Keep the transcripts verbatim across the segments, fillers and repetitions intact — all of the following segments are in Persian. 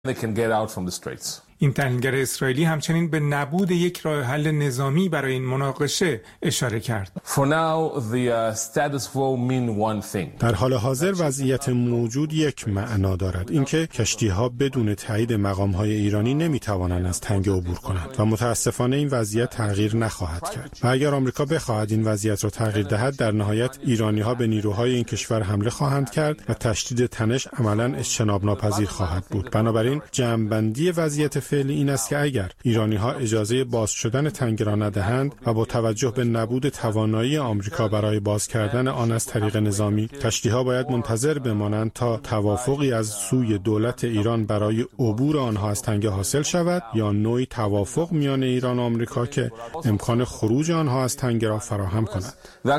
they can get out from the straits. این تحلیلگر اسرائیلی همچنین به نبود یک راه حل نظامی برای این مناقشه اشاره کرد. For now, the uh, status quo mean one thing. در حال حاضر وضعیت موجود یک معنا دارد، اینکه کشتی‌ها بدون تایید مقام‌های ایرانی نمی‌توانند از تنگه عبور کنند و متأسفانه این وضعیت تغییر نخواهد کرد. و اگر آمریکا بخواهد این وضعیت را تغییر دهد، در نهایت ایرانی‌ها به نیروهای این کشور حمله خواهند کرد و تشدید تنش عملاً اجتناب ناپذیر خواهد بود. بنابراین جمع‌بندی وضعیت فعلی این است که اگر ایرانی‌ها اجازه باز شدن تنگه را ندهند و با توجه به نبود توانایی آمریکا برای باز کردن آن از طریق نظامی، کشتی‌ها باید منتظر بمانند تا توافقی از سوی دولت ایران برای عبور آنها از تنگه حاصل شود یا نوعی توافق میان ایران و آمریکا که امکان خروج آنها از تنگه را فراهم کند.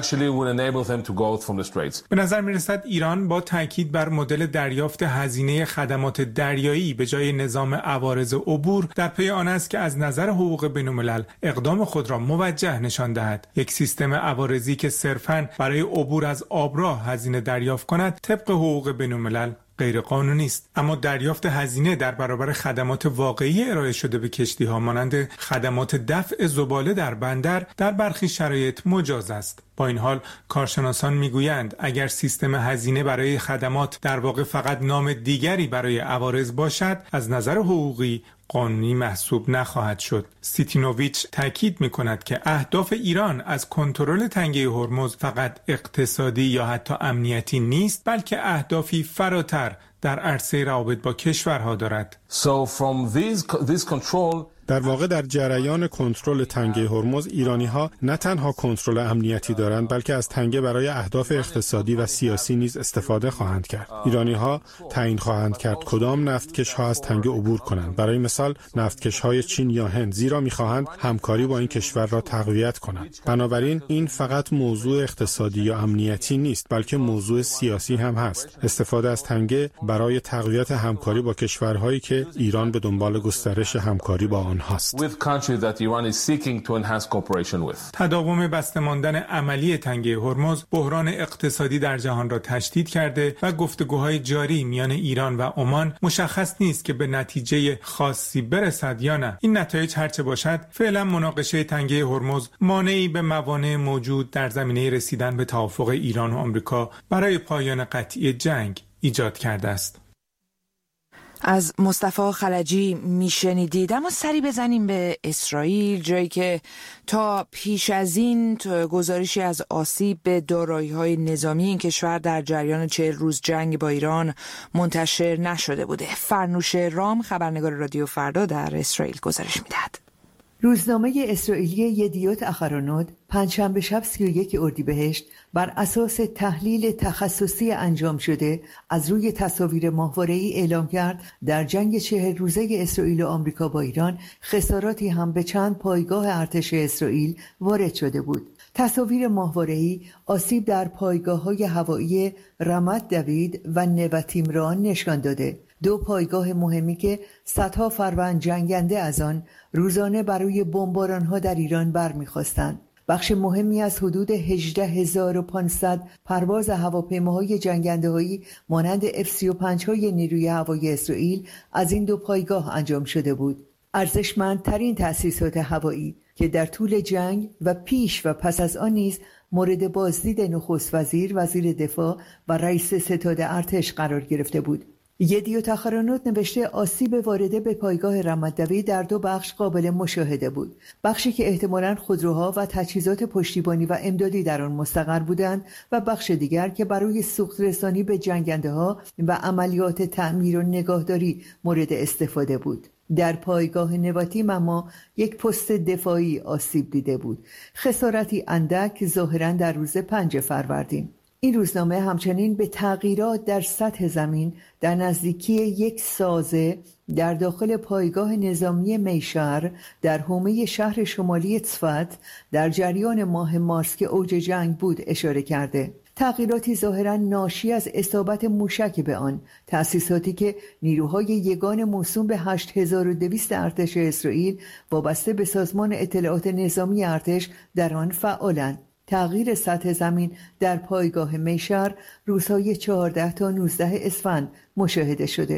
به نظر می‌رسد ایران با تاکید بر مدل دریافت هزینه خدمات دریایی به جای نظام عوارض عبور در پی آن است که از نظر حقوق بین‌الملل اقدام خود را موجه نشان دهد. یک سیستم عوارضی که صرفاً برای عبور از آبراه هزینه دریافت کند طبق حقوق بین‌الملل غیر قانونی است، اما دریافت هزینه در برابر خدمات واقعی ارائه شده به کشتی‌ها مانند خدمات دفع زباله در بندر در برخی شرایط مجاز است. با این حال کارشناسان میگویند اگر سیستم هزینه برای خدمات در واقع فقط نام دیگری برای عوارض باشد، از نظر حقوقی قانونی محسوب نخواهد شد. سیتینوویچ تاکید می‌کند که اهداف ایران از کنترل تنگه هرمز فقط اقتصادی یا حتی امنیتی نیست، بلکه اهدافی فراتر در عرصه روابط با کشورها دارد. So from these, this control در واقع در جریان کنترل تنگه هرمز ایرانی‌ها نه تنها کنترل امنیتی دارند، بلکه از تنگه برای اهداف اقتصادی و سیاسی نیز استفاده خواهند کرد. ایرانی‌ها تعیین خواهند کرد کدام نفتکش‌ها از تنگه عبور کنند. برای مثال نفتکش‌های چین یا هند، زیرا می‌خواهند همکاری با این کشور را تقویت کنند. بنابراین این فقط موضوع اقتصادی یا امنیتی نیست، بلکه موضوع سیاسی هم هست. استفاده از تنگه برای تقویت همکاری با کشورهایی که ایران به دنبال گسترش همکاری با آنها هست. تداوم بسته ماندن عملی تنگه هرمز بحران اقتصادی در جهان را تشدید کرده و گفتگوهای جاری میان ایران و عمان مشخص نیست که به نتیجه خاصی برسد یا نه. این نتایج هرچه باشد، فعلا مناقشه تنگه هرمز مانعی به موانع موجود در زمینه رسیدن به توافق ایران و آمریکا برای پایان قطعی جنگ ایجاد کرده است. از مصطفی خلجی میشنیدید. اما سری بزنیم به اسرائیل، جایی که تا پیش از این گزارشی از آسیب به دارایی‌های نظامی این کشور در جریان چهل روز جنگ با ایران منتشر نشده بوده. فرنوش رام، خبرنگار رادیو فردا در اسرائیل، گزارش میدهد. روزنامه اسرائیلی یدیوت اخرونوت پنجشنبه شب سی و یک اردیبهشت بر اساس تحلیل تخصصی انجام شده از روی تصاویر ماهواره‌ای اعلام کرد در جنگ چهل روزه اسرائیل و آمریکا با ایران خساراتی هم به چند پایگاه ارتش اسرائیل وارد شده بود. تصاویر ماهواره‌ای آسیب در پایگاه‌های هوایی رمت دوید و نوتیمران نشان داده، دو پایگاه مهمی که صدها فروند جنگنده از آن روزانه برای بمباران‌ها در ایران برمی‌خواستند. بخش مهمی از حدود هجده هزار و پانصد پرواز هواپیماهای جنگنده‌هایی مانند اف سی و پنج های نیروی هوایی اسرائیل از این دو پایگاه انجام شده بود. ارزشمندترین تأسیسات هوایی که در طول جنگ و پیش و پس از آن نیز مورد بازدید نخست وزیر، وزیر دفاع و رئیس ستاد ارتش قرار گرفته بود. یدیوت اخرونوت نوشته آسیب وارده به پایگاه رمت دوید در دو بخش قابل مشاهده بود. بخشی که احتمالاً خودروها و تجهیزات پشتیبانی و امدادی در آن مستقر بودند و بخش دیگر که برای سوخت رسانی به جنگنده‌ها و عملیات تعمیر و نگهداری مورد استفاده بود. در پایگاه نواتیم اما یک پست دفاعی آسیب دیده بود. خسارتی اندک ظاهراً در روز پنج فروردین. این روزنامه همچنین به تغییرات در سطح زمین در نزدیکی یک سازه در داخل پایگاه نظامی میشر در حومه شهر شمالی تصفت در جریان ماه مارس که اوج جنگ بود اشاره کرده. تغییراتی ظاهراً ناشی از اصابت موشک به آن، تأسیساتی که نیروهای یگان موسوم به هشت هزار و دویست ارتش اسرائیل وابسته به سازمان اطلاعات نظامی ارتش در آن فعالند. تغییر سطح زمین در پایگاه میشر روزهای چهارده تا نوزده اسفند مشاهده شده.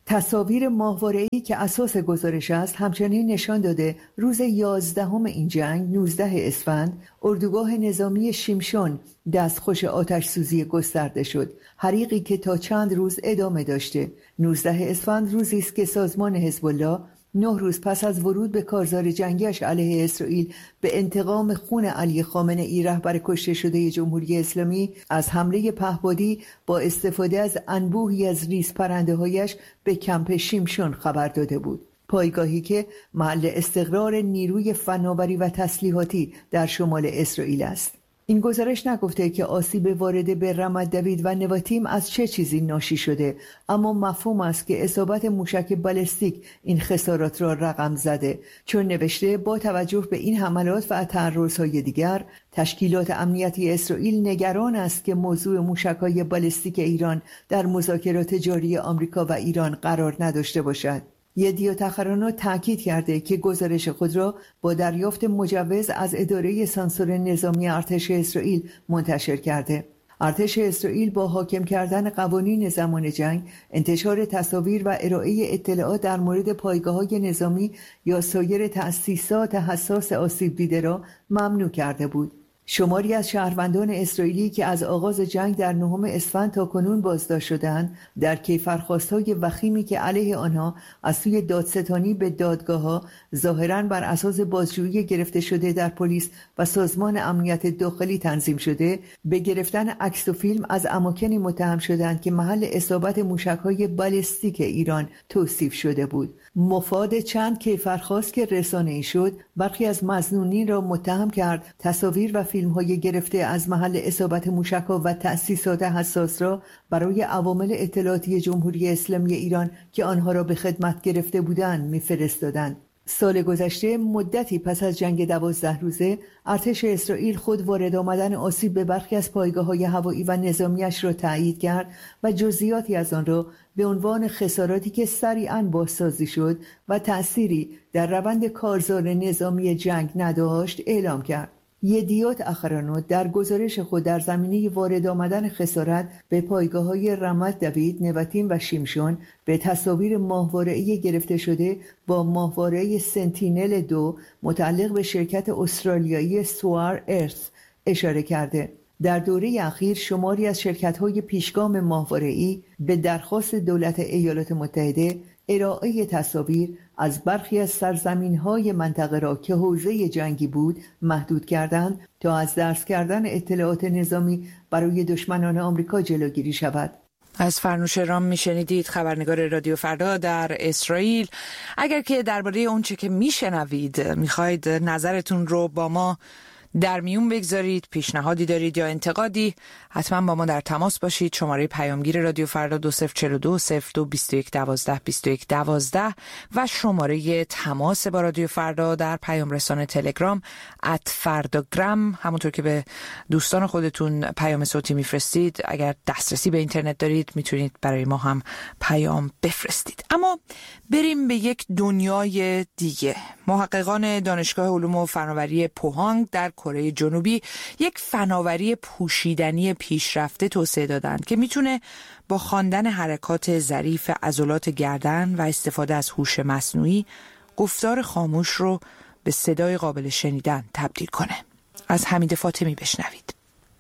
تصاویر ماهواره‌ای که اساس گزارش است همچنین نشان داده روز یازدهم این جنگ نوزده اسفند اردوگاه نظامی شیمشون دستخوش آتش سوزی گسترده شد، حریقی که تا چند روز ادامه داشته. نوزده اسفند روزی است که سازمان حزب الله نه روز پس از ورود به کارزار جنگیش علیه اسرائیل به انتقام خون علی خامنه‌ای رهبر کشته شده جمهوری اسلامی از حمله پهپادی با استفاده از انبوهی از ریز پرنده‌هایش به کمپ شیمشون خبر داده بود، پایگاهی که محل استقرار نیروی فناوری و تسلیحاتی در شمال اسرائیل است. این گزارش نگفته که آسیب وارده به رمت دوید و نواتیم از چه چیزی ناشی شده، اما مفهوم است که اصابت موشک بالستیک این خسارات را رقم زده، چون نوشته با توجه به این حملات و تعرضهای دیگر تشکیلات امنیتی اسرائیل نگران است که موضوع موشک‌های بالستیک ایران در مذاکرات جاری آمریکا و ایران قرار نداشته باشد. یدیوت اخرانوت تاکید کرده که گزارش خود را با دریافت مجوز از اداره سانسور نظامی ارتش اسرائیل منتشر کرده. ارتش اسرائیل با حاکم کردن قوانین زمان جنگ، انتشار تصاویر و ارائه اطلاعات در مورد پایگاه‌های نظامی یا سایر تأسیسات حساس آسیب دیده را ممنوع کرده بود. شماری از شهروندان اسرائیلی که از آغاز جنگ در نهم اسفند تا کنون بازداشت شدند، در کیفرخواست‌های وخیمی که علیه آنها از سوی دادستانی به دادگاه‌ها ظاهراً بر اساس بازجویی گرفته شده در پلیس و سازمان امنیت داخلی تنظیم شده، به گرفتن عکس و فیلم از اماکنی متهم شدند که محل اصابت موشک‌های بالستیک ایران توصیف شده بود. مفاد چند کیفرخواست که رسانه‌ای شد، برخی از مظنونین را متهم کرد تصاویر و فیلم‌های گرفته از محل اصابت موشک‌ها و تأسیسات حساس را برای عوامل اطلاعاتی جمهوری اسلامی ایران که آنها را به خدمت گرفته بودند می‌فرستادند. سال گذشته مدتی پس از جنگ دوازده روزه، ارتش اسرائیل خود وارد آمدن آسیب به برخی از پایگاه‌های هوایی و نظامیش را تایید کرد و جزئیاتی از آن را به عنوان خساراتی که سریعاً بازسازی شد و تأثیری در روند کارزار نظامی جنگ نداشت اعلام کرد. یدیوت اخرانوت در گزارش خود در زمینه وارد آمدن خسارت به پایگاه‌های رمت دوید، نواتیم و شیمشون به تصاویر ماهواره‌ای گرفته شده با ماهواره سنتینل دو متعلق به شرکت استرالیایی سوار ارث اشاره کرده. در دوره اخیر شماری از شرکت‌های پیشگام ماهواره‌ای به درخواست دولت ایالات متحده ارائه تصاویر از برخی از سرزمین‌های منطقه را که حوزه جنگی بود محدود کردند تا از درس کردن اطلاعات نظامی برای دشمنان آمریکا جلوگیری شود. از فرنوش رام میشنیدید، خبرنگار رادیو فردا در اسرائیل. اگر که درباره اون چه که میشنوید میخواید نظرتون رو با ما در میون بگذارید، پیشنهادی دارید یا انتقادی، حتما با ما در تماس باشید. شماره پیامگیر رادیو فردا دو صفر چهار دو صفر دو بیست و یک دوازده بیست و یک دوازده و شماره تماس با رادیو فردا در پیام رسانه تلگرام ات فرداگرام. همونطور که به دوستان خودتون پیام صوتی میفرستید، اگر دسترسی به اینترنت دارید میتونید برای ما هم پیام بفرستید. اما بریم به یک دنیای دیگه. محققان دانشگاه علوم و فناوری پوهانگ در کره جنوبی یک فناوری پوشیدنی پیشرفته توسعه دادند که میتونه با خواندن حرکات ظریف عضلات گردن و استفاده از هوش مصنوعی گفتار خاموش رو به صدای قابل شنیدن تبدیل کنه. از حمید فاطمی بشنوید.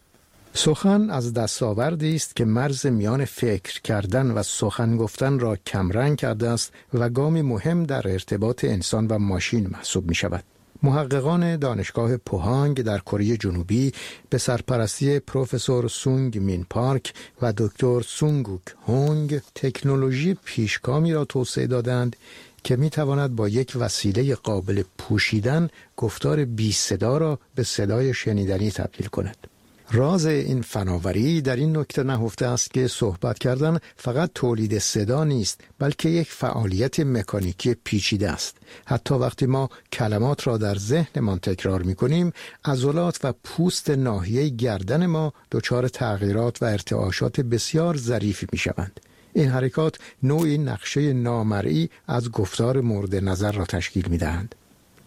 سخن از دستاوردی است که مرز میان فکر کردن و سخن گفتن را کمرنگ کرده است و گامی مهم در ارتباط انسان و ماشین محسوب می شود. محققان دانشگاه پوهانگ در کره جنوبی به سرپرستی پروفسور سونگ مین پارک و دکتر سونگوک هونگ تکنولوژی پیشگامی را توسعه دادند که می تواند با یک وسیله قابل پوشیدن گفتار بی صدا را به صدای شنیدنی تبدیل کند. راز این فناوری در این نکته نهفته است که صحبت کردن فقط تولید صدا نیست، بلکه یک فعالیت مکانیکی پیچیده است. حتی وقتی ما کلمات را در ذهنمان تکرار می‌کنیم، عضلات و پوست ناحیه گردن ما دچار تغییرات و ارتعاشات بسیار ظریفی می‌شوند. این حرکات نوعی نقشه نامرئی از گفتار مورد نظر را تشکیل می‌دهند.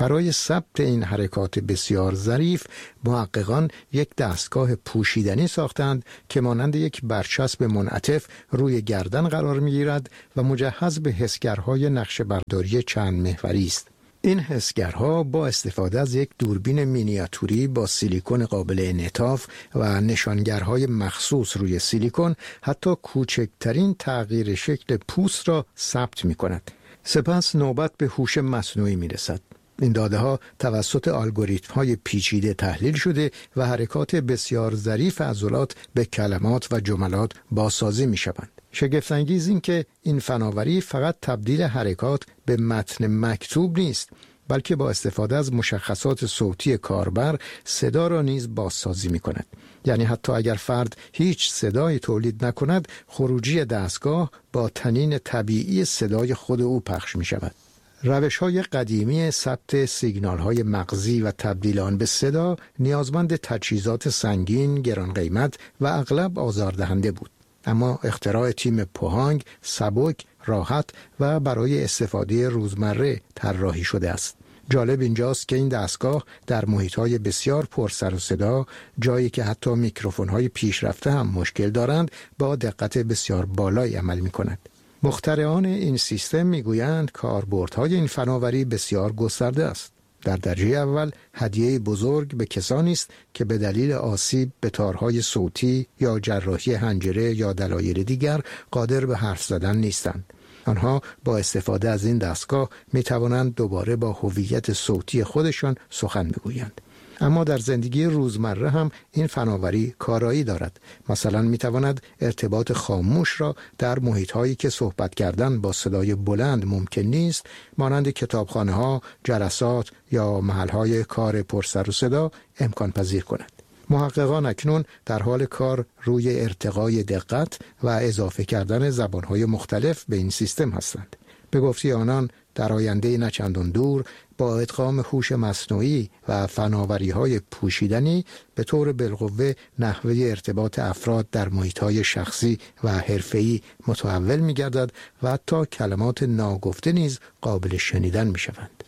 برای ثبت این حرکات بسیار ظریف محققان یک دستگاه پوشیدنی ساختند که مانند یک برچسب منعطف روی گردن قرار می‌گیرد و مجهز به حسگرهای نقشه‌برداری چند محوری است. این حسگرها با استفاده از یک دوربین مینیاتوری با سیلیکون قابل انعطاف و نشانگرهای مخصوص روی سیلیکون حتی کوچکترین تغییر شکل پوست را ثبت می‌کند. سپس نوبت به هوش مصنوعی می‌رسد. این داده ها توسط الگوریتم های پیچیده تحلیل شده و حرکات بسیار ظریف عضلات به کلمات و جملات بازسازی می شوند. شگفت انگیز این که این فناوری فقط تبدیل حرکات به متن مکتوب نیست، بلکه با استفاده از مشخصات صوتی کاربر صدا را نیز بازسازی می کند. یعنی حتی اگر فرد هیچ صدایی تولید نکند، خروجی دستگاه با طنین طبیعی صدای خود او پخش می شود. روش‌های قدیمی ثبت سیگنال‌های مغزی و تبدیل آن به صدا نیازمند تجهیزات سنگین، گران قیمت و اغلب آزاردهنده بود. اما اختراع تیم پوهانگ سبک، راحت و برای استفاده روزمره طراحی شده است. جالب اینجاست که این دستگاه در محیط‌های بسیار پر سر و صدا، جایی که حتی میکروفون‌های پیشرفته هم مشکل دارند، با دقت بسیار بالایی عمل می‌کند. مخترعان این سیستم میگویند کاربردهای این فناوری بسیار گسترده است. در درجه اول هدیه بزرگ به کسانی است که به دلیل آسیب به تارهای صوتی یا جراحی حنجره یا دلایل دیگر قادر به حرف زدن نیستند. آنها با استفاده از این دستگاه می توانند دوباره با هویت صوتی خودشان سخن بگویند. اما در زندگی روزمره هم این فناوری کارایی دارد. مثلا می تواند ارتباط خاموش را در محیط‌هایی که صحبت کردن با صدای بلند ممکن نیست، مانند کتابخانه ها، جلسات یا محل‌های کار پرسر و صدا امکان پذیر کند. محققان اکنون در حال کار روی ارتقای دقت و اضافه کردن زبان‌های مختلف به این سیستم هستند. به گفته آنان در آینده نچندان دور با ادغام هوش مصنوعی و فناوری‌های پوشیدنی به طور بالقوه نحوه ارتباط افراد در محیط‌های شخصی و حرفه‌ای متحول می‌گردد و حتی کلمات ناگفته نیز قابل شنیدن می‌شوند.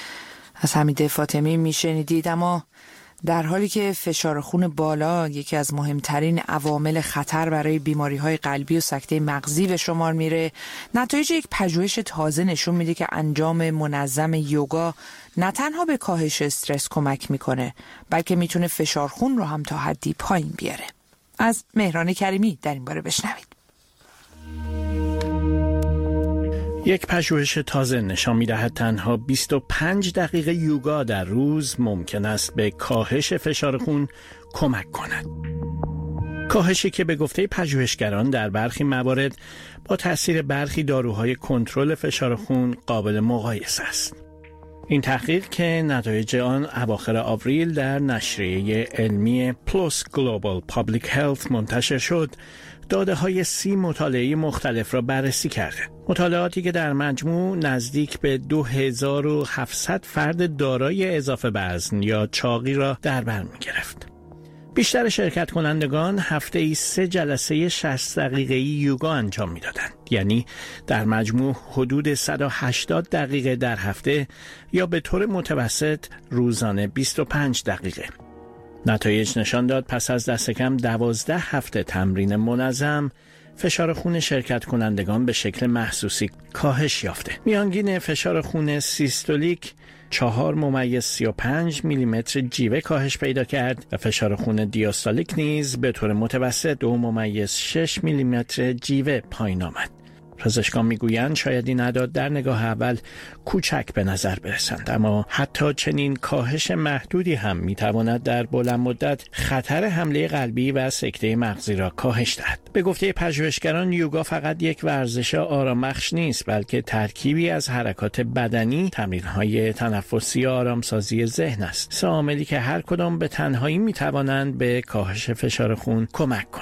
از حمید فاطمی میشنیدید. اما در حالی که فشار خون بالا یکی از مهمترین عوامل خطر برای بیماری‌های قلبی و سکته مغزی به شمار میره، نتایج یک پژوهش تازه نشون میده که انجام منظم یوگا نه تنها به کاهش استرس کمک میکنه، بلکه میتونه فشار خون رو هم تا حدی پایین بیاره. از مهران کریمی در این باره بشنوید. یک پژوهش تازه نشان می‌دهد تنها بیست و پنج دقیقه یوگا در روز ممکن است به کاهش فشار خون کمک کند. کاهشی که به گفته پژوهشگران در برخی موارد با تأثیر برخی داروهای کنترل فشار خون قابل مقایسه است. این تحقیق که نتایج آن اواخر آوریل در نشریه علمی پلوس گلوبال پابلیک هلت منتشر شد، داده های سی مطالعه مختلف را بررسی کرده. مطالعاتی که در مجموع نزدیک به دو هزار و هفتصد فرد دارای اضافه وزن یا چاقی را در بر می گرفت. بیشتر شرکت کنندگان هفته ای سه جلسه شصت دقیقه‌ای یوگا انجام می دادند. یعنی در مجموع حدود صد و هشتاد دقیقه در هفته یا به طور متوسط روزانه بیست و پنج دقیقه. نتایج نشان داد پس از دست کم دوازده هفته تمرین منظم، فشار خون شرکت کنندگان به شکل محسوسی کاهش یافته. میانگین فشار خون سیستولیک چهار ممیز سی و پنج میلیمتر جیوه کاهش پیدا کرد و فشار خون دیاستالیک نیز به طور متوسط دو ممیز شش میلیمتر جیوه پایین آمد. پزشکان میگویند شاید این اعداد در نگاه اول کوچک به نظر برسند، اما حتی چنین کاهش محدودی هم میتواند در بلند مدت خطر حمله قلبی و سکته مغزی را کاهش دهد. به گفته پژوهشگران یوگا فقط یک ورزش آرامبخش نیست، بلکه ترکیبی از حرکات بدنی، تمرین‌های تنفسی و آرامسازی ذهن است. سه عاملی که هر کدام به تنهایی میتوانند به کاهش فشار خون کمک کنند.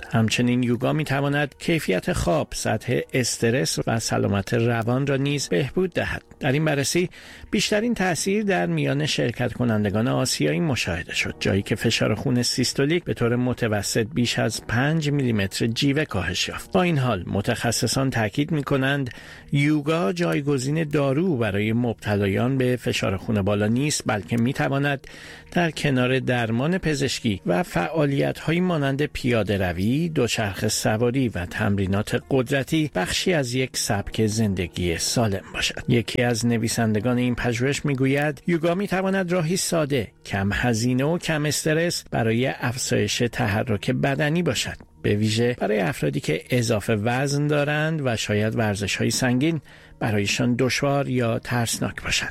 همچنین یوگا میتواند کیفیت خواب، سطح استرس و سلامت روان را نیز بهبود دهد. در این بررسی بیشترین تأثیر در میان شرکت کنندگان آسیایی مشاهده شد، جایی که فشار خون سیستولیک به طور متوسط بیش از پنج میلیمتر جیوه کاهش یافت. با این حال متخصصان تاکید می‌کنند یوگا جایگزین دارو برای مبتلایان به فشار خون بالا نیست، بلکه می‌تواند در کنار درمان پزشکی و فعالیت‌هایی مانند پیاده‌روی، دوچرخه سواری و تمرینات قدرتی بخشی از یک سبک زندگی سالم باشد. یکی از نویسندگان این پژوهش میگوید یوگا میتواند راهی ساده، کم هزینه و کم استرس برای افزایش تحرک بدنی باشد، به ویژه برای افرادی که اضافه وزن دارند و شاید ورزش‌های سنگین برایشان دشوار یا ترسناک باشد.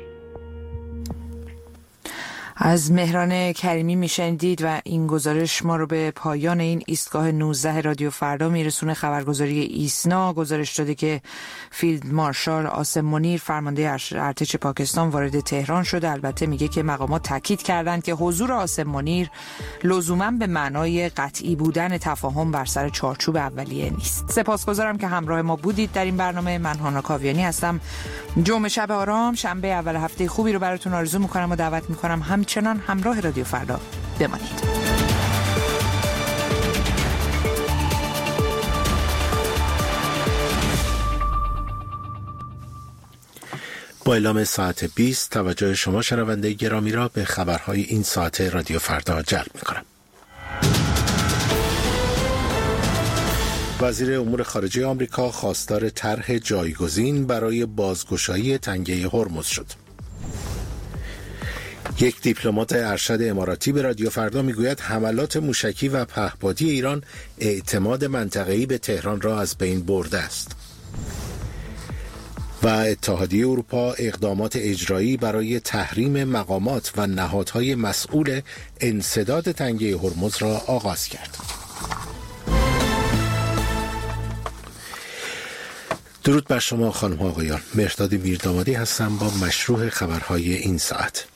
از مهران کریمی میشنیدید و این گزارش ما رو به پایان این ایستگاه نوزده رادیو فردا میرسونه. خبرگزاری ایسنا گزارش داده که فیلد مارشال آسم منیر فرمانده ارتش پاکستان وارد تهران شده. البته میگه که مقامات تاکید کردند که حضور آسم منیر لزوما به معنای قطعی بودن تفاهم بر سر چارچوب اولیه نیست. سپاسگزارم که همراه ما بودید در این برنامه. من هانا کاویانی هستم. جمعه شب آرام، شنبه اول هفته خوبی رو براتون آرزو میکنم و دعوت میکنم همچنان همراه رادیو فردا بمانید. با اعلام ساعت بیست توجه شما شنونده گرامی را به خبرهای این ساعت رادیو فردا جلب میکنم. وزیر امور خارجه آمریکا خواستار طرح جایگزین برای بازگشایی تنگه هرمز شد. یک دیپلمات ارشد اماراتی به رادیو فردا میگوید حملات موشکی و پهپادی ایران اعتماد منطقه‌ای به تهران را از بین برده است. و اتحادیه اروپا اقدامات اجرایی برای تحریم مقامات و نهادهای مسئول انسداد تنگه هرمز را آغاز کرد. درود بر شما خانم ها آقایان، مهرداد میردامادی هستم با مشروع خبرهای این ساعت.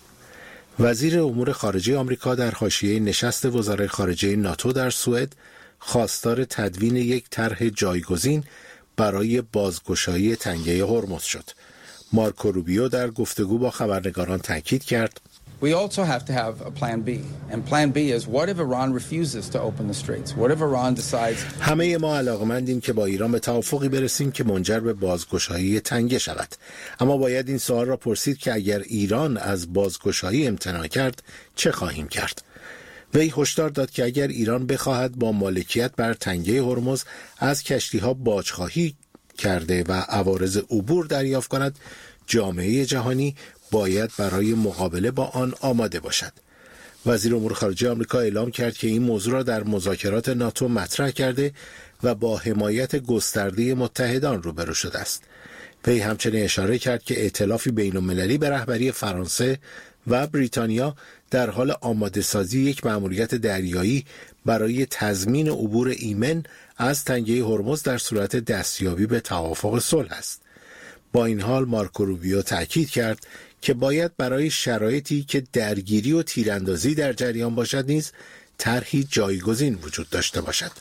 وزیر امور خارجه آمریکا در حاشیه نشست وزرای خارجه ناتو در سوئد خواستار تدوین یک طرح جایگزین برای بازگشایی تنگه هرمز شد. مارکو روبیو در گفتگو با خبرنگاران تاکید کرد We also have to have a plan B. And plan B is what if Iran refuses to open the straits? What if Iran decides... همه ما علاقمندیم که با ایران به توافقی برسیم که منجر به بازگشایی تنگه شود. اما باید این سوال را پرسید که اگر ایران از بازگشایی امتناع کرد چه خواهیم کرد؟ وی هشدار داد که اگر ایران بخواهد با مالکیت بر تنگه هرمز از کشتی‌ها باجخواهی کرده و عوارض عبور دریافت کند، جامعه جهانی باید برای مقابله با آن آماده باشد. وزیر امور خارجه آمریکا اعلام کرد که این موضوع را در مذاکرات ناتو مطرح کرده و با حمایت گسترده متحدان روبرو شده است. وی همچنین اشاره کرد که ائتلافی بین‌المللی به رهبری فرانسه و بریتانیا در حال آماده سازی یک مأموریت دریایی برای تضمین عبور ایمن از تنگه هرمز در صورت دستیابی به توافق صلح است. با این حال مارکو روبیو تأکید کرد که باید برای شرایطی که درگیری و تیراندازی در جریان باشد نیز طرحی جایگزین وجود داشته باشد.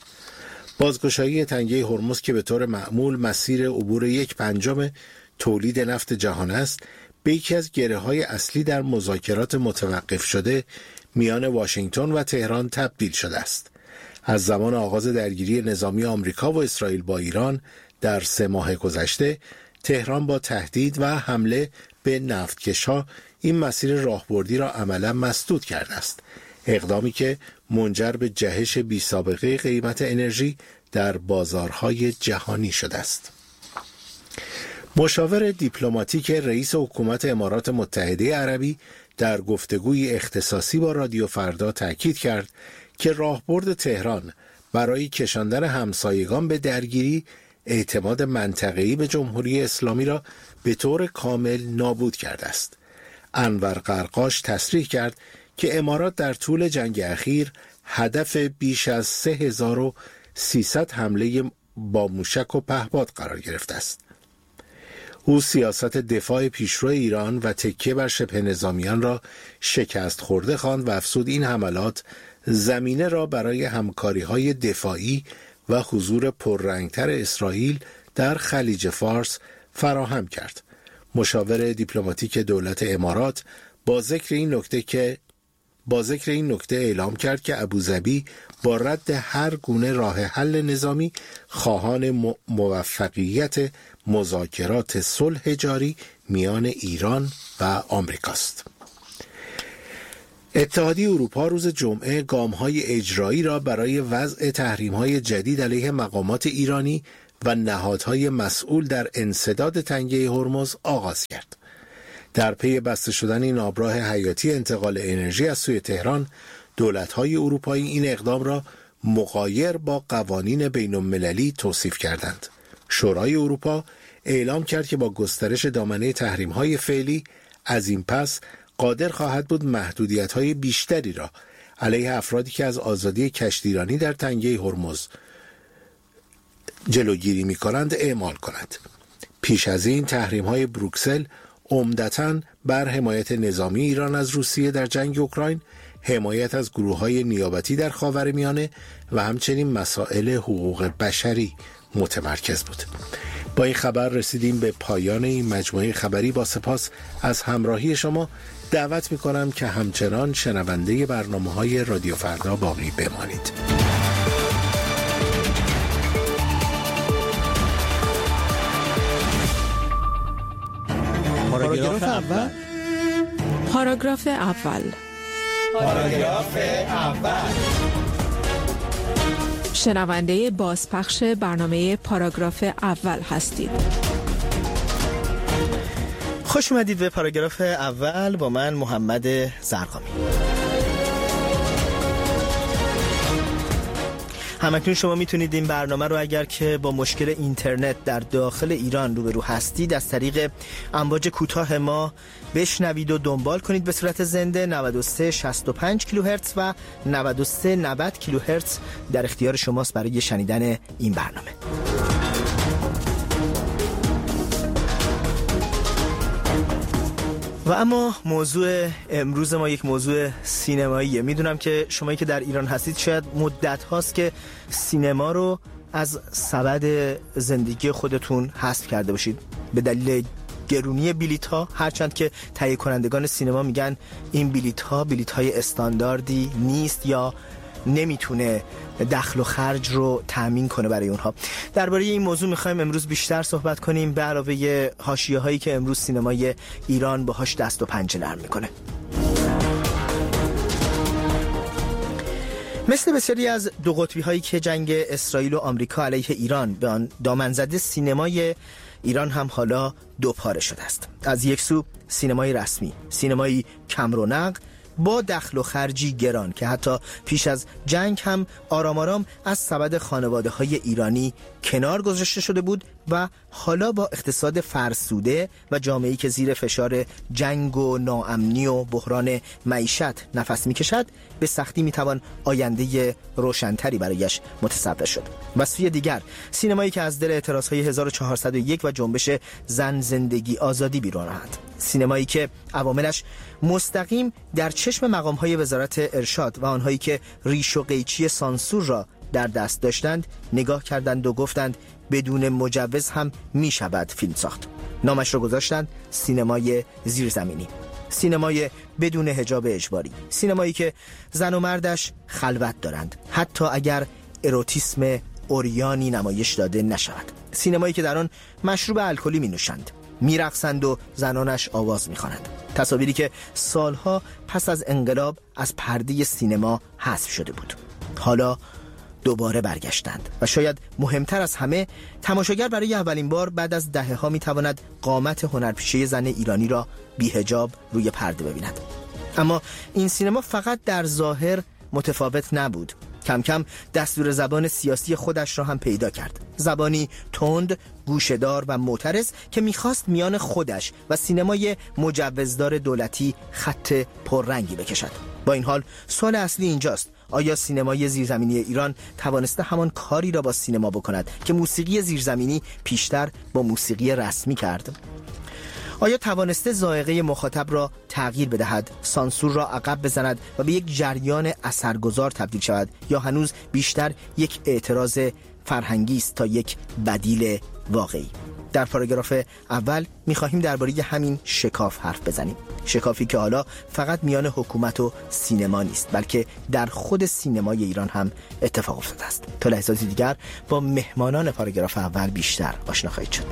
بازگشایی تنگه هرمز که به طور معمول مسیر عبور یک پنجم تولید نفت جهان است، به یکی از گره‌های اصلی در مذاکرات متوقف شده میان واشنگتن و تهران تبدیل شده است. از زمان آغاز درگیری نظامی آمریکا و اسرائیل با ایران در سه ماه گذشته، تهران با تهدید و حمله به نفتکش‌ها این مسیر راهبردی را عملاً مسدود کرده است. اقدامی که منجر به جهش بی‌سابقه قیمت انرژی در بازارهای جهانی شده است. مشاور دیپلماتیک رئیس حکومت امارات متحده عربی در گفتگوی اختصاصی با رادیو فردا تاکید کرد که راهبرد تهران برای کشاندن همسایگان به درگیری اعتماد منطقه‌ای به جمهوری اسلامی را به طور کامل نابود کرده است. انور قرقاش تصریح کرد که امارات در طول جنگ اخیر هدف بیش از سه هزار و سیصد حمله با موشک و پهپاد قرار گرفته است. او سیاست دفاع پیشرو ایران و تکیه بر شبه نظامیان را شکست خورده خواند و افزود این حملات زمینه را برای همکاری‌های دفاعی و حضور پررنگتر اسرائیل در خلیج فارس فراهم کرد. مشاور دیپلماتیک دولت امارات با ذکر این نکته که با ذکر این نکته اعلام کرد که ابوظبی با رد هر گونه راه حل نظامی خواهان موفقیت مذاکرات صلح جاری میان ایران و آمریکاست. اتحادیه اروپا روز جمعه گام‌های اجرایی را برای وضع تحریم‌های جدید علیه مقامات ایرانی و نهادهای مسئول در انسداد تنگه هرمز آغاز کرد. در پی بسته شدن این آبراه حیاتی انتقال انرژی از سوی تهران، دولت‌های اروپایی این اقدام را مغایر با قوانین بین‌المللی توصیف کردند. شورای اروپا اعلام کرد که با گسترش دامنه تحریم‌های فعلی از این پس قادر خواهد بود محدودیت‌های بیشتری را علیه افرادی که از آزادی کشتیرانی در تنگه هرمز جلوگیری می‌کنند اعمال کند. پیش از این تحریم‌های بروکسل عمدتاً بر حمایت نظامی ایران از روسیه در جنگ اوکراین، حمایت از گروه‌های نیابتی در خاورمیانه و همچنین مسائل حقوق بشری متمرکز بود. با این خبر رسیدیم به پایان این مجموعه خبری. با سپاس از همراهی شما دعوت می‌کنم که همچنان شنونده برنامه‌های رادیو فردا باقی بمانید. پاراگراف اول پاراگراف اول پاراگراف اول شنونده بازپخش برنامه پاراگراف اول هستید. خوش اومدید به پاراگراف اول با من محمد زرقامی. همکنون شما میتونید این برنامه رو اگر که با مشکل اینترنت در داخل ایران روبرو هستید از طریق امواج کوتاه ما بشنوید و دنبال کنید به صورت زنده. نود و سه شصت و پنج کیلوهرتز و نود و سه نود کیلوهرتز در اختیار شماست برای شنیدن این برنامه. و اما موضوع امروز ما یک موضوع سینماییه. میدونم که شمایی که در ایران هستید شاید مدت هاست که سینما رو از سبد زندگی خودتون حذف کرده باشید به دلیل گرونی بلیط ها، هرچند که تهیه کنندگان سینما میگن این بلیط ها بلیط های استانداردی نیست یا نمیتونه دخل و خرج رو تامین کنه برای اونها. درباره این موضوع میخوایم امروز بیشتر صحبت کنیم به علاوه حاشیه هایی که امروز سینمای ایران باهاش دست و پنجه نرم میکنه. مثل بسیاری از دو قطبی هایی که جنگ اسرائیل و آمریکا علیه ایران به آن دامن زده، سینمای ایران هم حالا دو پاره شده است. از یک سو سینمای رسمی، سینمایی کم رونق با دخل و خرجی گران که حتی پیش از جنگ هم آرام آرام از سبد خانواده های ایرانی کنار گذاشته شده بود و حالا با اقتصاد فرسوده و جامعه‌ای که زیر فشار جنگ و ناامنی و بحران معیشت نفس می‌کشد به سختی می‌توان آینده روشن‌تری برایش متصور شد. و سوی دیگر سینمایی که از دل اعتراض‌های هزار و چهارصد و یک و جنبش زن زندگی آزادی بیرون آمد، سینمایی که عواملش مستقیم در چشم مقام‌های وزارت ارشاد و آنهایی که ریش و قیچی سانسور را در دست داشتند نگاه کردند و گفتند بدون مجوز هم می شود فیلم ساخت. نامش رو گذاشتند سینمای زیرزمینی، سینمای بدون حجاب اجباری، سینمایی که زن و مردش خلوت دارند حتی اگر اروتیسم اوریانی نمایش داده نشود، سینمایی که در آن مشروب الکلی می نوشند، می رقصند و زنانش آواز می خوانند. تصاویری که سالها پس از انقلاب از پرده سینما حذف شده بود حالا دوباره برگشتند و شاید مهمتر از همه تماشاگر برای اولین بار بعد از دهه ها می تواند قامت هنرپیشه زن ایرانی را بی حجاب روی پرده ببیند. اما این سینما فقط در ظاهر متفاوت نبود، کم کم دستور زبان سیاسی خودش را هم پیدا کرد. زبانی تند، گوشه‌دار و معترض که میخواست میان خودش و سینمای مجوزدار دولتی خط پررنگی بکشد. با این حال سوال اصلی اینجاست: آیا سینمای زیرزمینی ایران توانسته همان کاری را با سینما بکند که موسیقی زیرزمینی پیشتر با موسیقی رسمی کرد؟ آیا توانسته ذائقه مخاطب را تغییر بدهد، سانسور را عقب بزند و به یک جریان اثرگذار تبدیل شود، یا هنوز بیشتر یک اعتراض فرهنگی است تا یک بدیل واقعی؟ در پاراگراف اول می‌خواهیم درباره همین شکاف حرف بزنیم. شکافی که حالا فقط میان حکومت و سینما نیست، بلکه در خود سینمای ایران هم اتفاق افتاده است. تا لحظاتی دیگر با مهمانان پاراگراف اول بیشتر آشنا خواهید شد.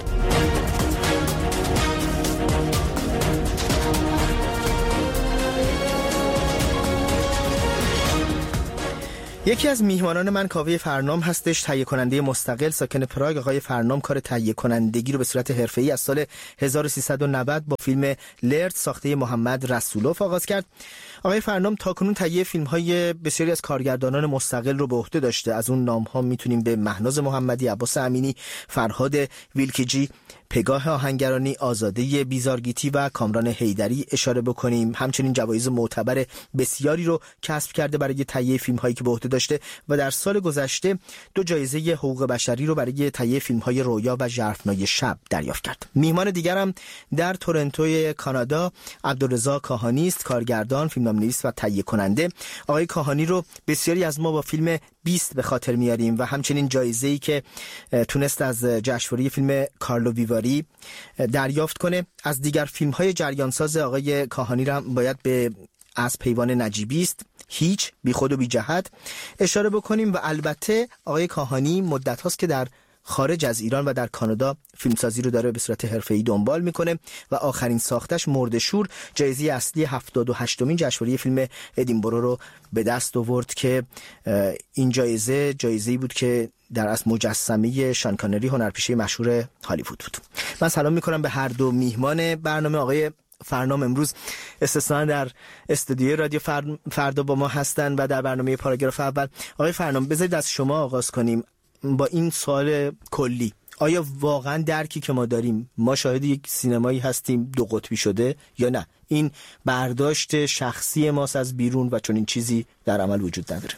یکی از میهمانان من کاوه فرنام هستش، تهیه کننده مستقل ساکن پراگ. آقای فرنام کار تهیه کنندگی رو به صورت حرفه‌ای از سال هزار و سیصد و نود با فیلم لرد ساخته محمد رسولوف آغاز کرد. آقای فرنام تاکنون تهیه فیلم‌های بسیاری از کارگردانان مستقل رو به عهده داشته. از اون نام‌ها میتونیم به مهناز محمدی، عباس امینی، فرهاد ویلکیجی، پگاه آهنگرانی، آزاده بیزارگیتی و کامران حیدری اشاره بکنیم. همچنین جوایز معتبر بسیاری رو کسب کرده برای تهیه فیلم‌هایی که به عهده داشته و در سال گذشته دو جایزه حقوق بشری رو برای تهیه فیلم‌های رویا و ژرفنای شب دریافت کرد. میهمان دیگرم در تورنتو کانادا عبدالرضا کاهانی است، کارگردان، فیلمنامه‌نویس و تهیه کننده. آقای کاهانی رو بسیاری از ما با فیلم بیست به خاطر میاریم و همچنین جایزه‌ای که تونست از جشنواره فیلم کارلو ویواری دریافت کنه. از دیگر فیلم‌های جریانساز آقای کاهانی را باید به از پیوان نجیبی است، هیچ، بی خود و بی جهت اشاره بکنیم و البته آقای کاهانی مدت هاست که در خارج از ایران و در کانادا فیلمسازی رو داره به صورت حرفه‌ای دنبال میکنه و آخرین ساختش مرده‌شور جایزه اصلی هفتاد و هشتمین جشنواره فیلم ادینبرو رو به دست آورد که این جایزه جایزه‌ای بود که در اصل مجسمه شان کانری هنرپیشه مشهور هالیوود بود. من سلام میکنم به هر دو میهمان برنامه. آقای فرنام امروز استثنا در استودیوی رادیو فردا با ما هستن و در برنامه پاراگراف اول. آقای فرنام بذارید از شما آغاز کنیم با این سوال کلی. آیا واقعا درکی که ما داریم، ما شاهد یک سینمایی هستیم دو قطبی شده یا نه؟ این برداشت شخصی ماست از بیرون و چون این چیزی در عمل وجود نداره؟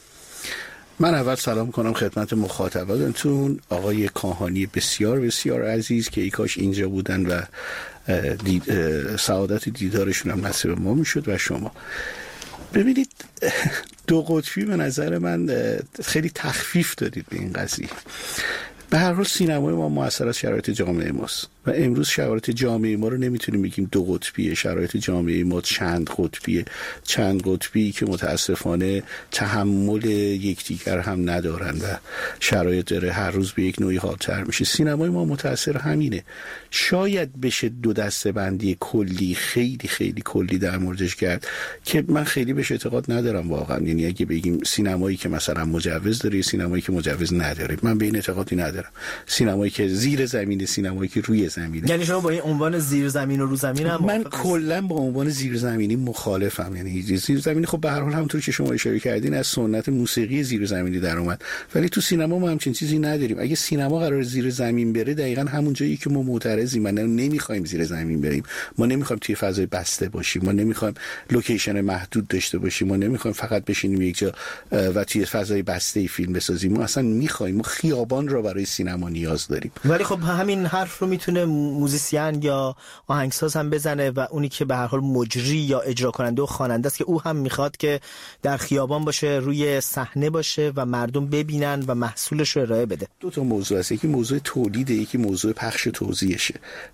من اول سلام کنم خدمت مخاطبانتون. آقای کاهانی بسیار بسیار عزیز که ای کاش اینجا بودن و دید سعادت دیدارشون هم نصیب ما میشد و شما. ببینید دو قطبی به نظر من خیلی تخفیف دادید به این قضیه. به هر حال سینمای ما مؤثر از شرایط جامعه ماست و امروز شرایط جامعه ما رو نمیتونیم بگیم دو قطبیه. شرایط جامعه ما چند قطبیه، چند قطبی که متاسفانه تحمل یکدیگر هم ندارن و شرایط داره هر روز به یک نوعی حادتر میشه. سینمای ما متأثر همینه. شاید بشه دو دسته بندی کلی خیلی خیلی کلی در موردش کرد که من خیلی بهش اعتقاد ندارم واقعا. یعنی اگه بگیم سینمایی که مثلا مجوز داره، سینمایی که مجوز نداره، من به این اعتقادی ندارم. سینمایی که زیر زمین، سینمایی که روی زمینه. یعنی شما با این عنوان زیر زمین و رو زمین هم من کلا با عنوان زیر زمینی مخالفم. یعنی زیر زمینی خب به هر حال همونطور که شما اشاره کردین از سنت موسیقی زیر زمینی در اومد، ولی تو سینما ما همچین چیزی نداریم. اگه سینما قرار زیر زمین بره دقیقاً همون جایی که ما معترضیم. ما نمیخوایم زیر زمین بریم، ما نمیخوایم توی فضای بسته باشیم، ما نمیخوایم لوکیشن محدود داشته باشیم، ما نمیخوایم فقط بشینیم یک جا و توی فضای بسته فیلم بسازیم. ما اصلا میخوایم، ما خیابان رو برای سینما نیاز داریم. ولی خب همین حرف رو میتونه موزیسین یا آهنگساز هم بزنه و اونی که به هر حال مجری یا اجرا کننده و خواننده است که او هم میخواد که در خیابان باشه، روی صحنه باشه و مردم ببینن و محصولش رو ارائه بده. دو تا موضوع هست، یکی موضوع تولیده، یکی موضوع پخش و توزیعشه.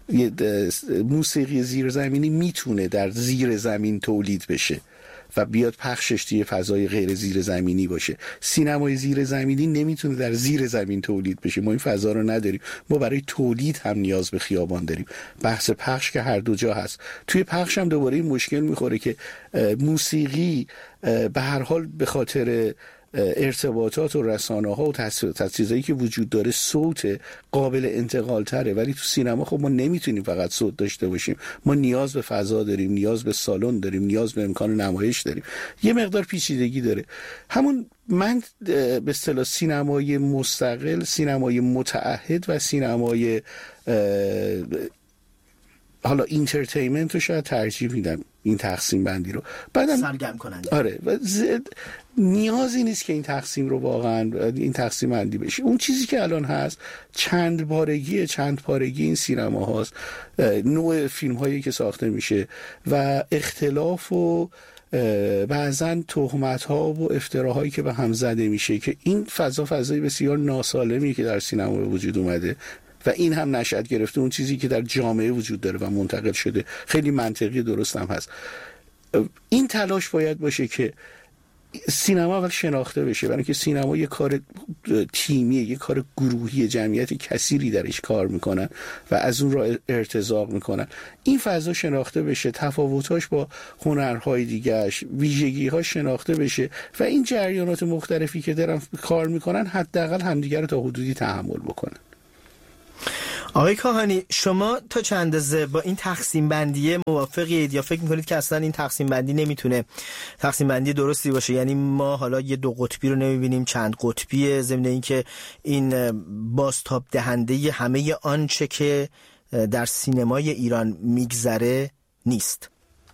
موسیقی زیرزمینی میتونه در زیر زمین تولید بشه و بیاد پخشش توی فضای غیر زیر زمینی باشه. سینمای زیر زمینی نمیتونه در زیر زمین تولید بشه. ما این فضا رو نداریم. ما برای تولید هم نیاز به خیابان داریم. بحث پخش که هر دو جا هست. توی پخش هم دوباره این مشکل میخوره که موسیقی به هر حال به خاطر ارتباطات و رسانه ها و تجهیزاتی که وجود داره صوت قابل انتقال تره، ولی تو سینما خب ما نمیتونیم فقط صوت داشته باشیم. ما نیاز به فضا داریم، نیاز به سالن داریم، نیاز به امکان نمایش داریم. یه مقدار پیچیدگی داره. همون من به اصطلاح سینمای مستقل، سینمای متعهد و سینمای حالا اینترتینمنت رو شاید ترجیح میدن این تقسیم بندی رو، بعدم سرگرم کننده. آره و زد... نیازی نیست که این تقسیم رو واقعا این تقسیم بندی بشه. اون چیزی که الان هست چند بارگی چند پارگی این سینما هاست، نوع فیلم هایی که ساخته میشه و اختلاف و بعضا تهمت ها و افتراهایی که به هم زده میشه که این فضا فضای بسیار ناسالمی که در سینما به وجود اومده و این هم نشأت گرفته اون چیزی که در جامعه وجود داره و منتقل شده. خیلی منطقی درست هم هست. این تلاش باید باشه که سینما اول شناخته بشه، برای اینکه سینما یه کار تیمیه، یه کار گروهی، جمعیت کثیری درش کار میکنن و از اون را ارتزاق میکنن. این فضا شناخته بشه، تفاوتاش با هنرهای دیگهش، ویژگی‌هاش شناخته بشه و این جریانات مختلفی که دارن کار میکنن حداقل همدیگه رو تا حدودی تحمل بکنن. آقای کاهانی، شما تا چند اندازه با این تقسیم بندی موافقید یا فکر میکنید که اصلا این تقسیم بندی نمیتونه تقسیم بندی درستی باشه؟ یعنی ما حالا یه دو قطبی رو نمیبینیم، چند قطبیه، ضمن این که این بازتاب دهنده همه آنچه که در سینمای ایران میگذره نیست.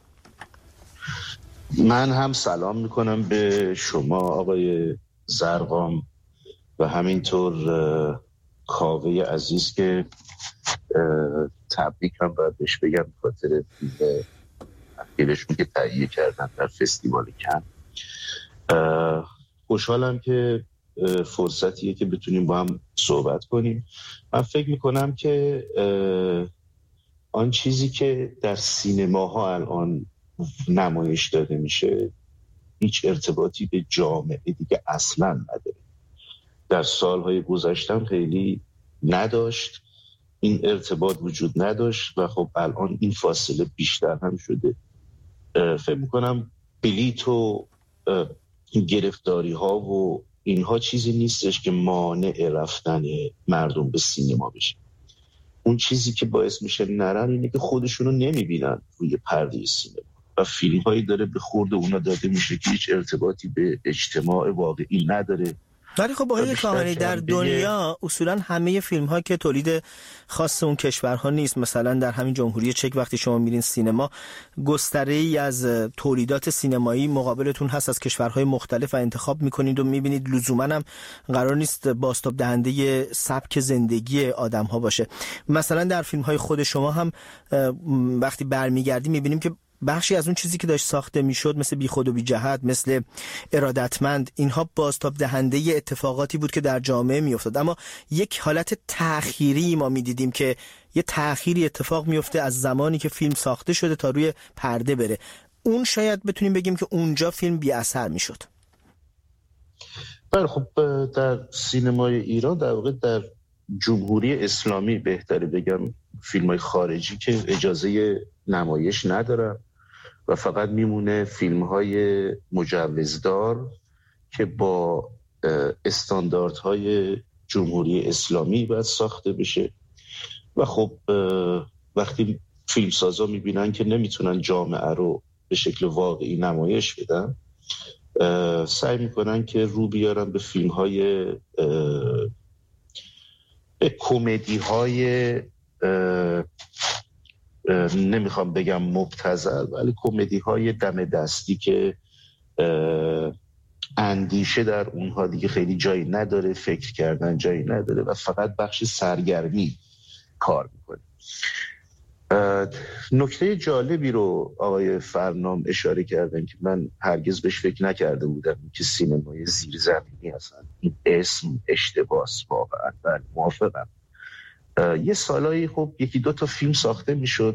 من هم سلام میکنم به شما آقای زرقام و همینطور کاوه عزیز که تبریک هم باید بهش بگم خاطر فیلم اخیرشون که تهیه کردن در فستیوال کن. خوشحالم که فرصتیه که بتونیم با هم صحبت کنیم. من فکر میکنم که آن چیزی که در سینماها الان نمایش داده میشه هیچ ارتباطی به جامعه دیگه اصلا نداره. در سالهای گذشتم خیلی نداشت، این ارتباط وجود نداشت و خب الان این فاصله بیشتر هم شده. فکر میکنم بلیط و گرفتاری ها و اینها چیزی نیستش که مانع رفتن مردم به سینما بشه. اون چیزی که باعث میشه نرن اینه که خودشونو نمیبینن روی پرده سینما و فیلم هایی داره به خورد اونا داده میشه که هیچ ارتباطی به اجتماع واقعی نداره. ولی خب آقای کاهانی در دنیا اصولا همه فیلم ها که تولید خاص اون کشورها نیست، مثلا در همین جمهوری چک وقتی شما میرین سینما گستره ای از تولیدات سینمایی مقابلتون هست از کشورهای مختلف و انتخاب میکنید و میبینید لزوما هم قرار نیست بازتاب دهنده سبک زندگی آدم ها باشه. مثلا در فیلم های خود شما هم وقتی برمیگردیم میبینیم که بخشی از اون چیزی که داشت ساخته میشد مثل بی خود و بی جهت، مثل ارادتمند، اینها بازتاب دهنده اتفاقاتی بود که در جامعه میافتاد، اما یک حالت تأخیری ما میدیدیم که یه تأخیری اتفاق میفته از زمانی که فیلم ساخته شده تا روی پرده بره. اون شاید بتونیم بگیم که اونجا فیلم بی اثر میشد. بله خب در سینمای ایران در واقع در جمهوری اسلامی بهتره بگم فیلم‌های خارجی که اجازه نمایش ندارن و فقط میمونه فیلم‌های مجوزدار که با استانداردهای جمهوری اسلامی باید ساخته بشه و خب وقتی فیلمسازا میبینن که نمیتونن جامعه رو به شکل واقعی نمایش بدن سعی میکنن که رو بیارن به فیلم‌های به کمدی‌های نمیخوام بگم مبتذل ولی کمدی های دم دستی که اندیشه در اونها دیگه خیلی جایی نداره، فکر کردن جایی نداره و فقط بخش سرگرمی کار میکنه. نکته جالبی رو آقای فرنام اشاره کردن که من هرگز بهش فکر نکرده بودم که سینمای زیرزمینی هستن. این اسم اشتباس واقعا. بله موافقم. یه سالایی خب یکی دو تا فیلم ساخته میشد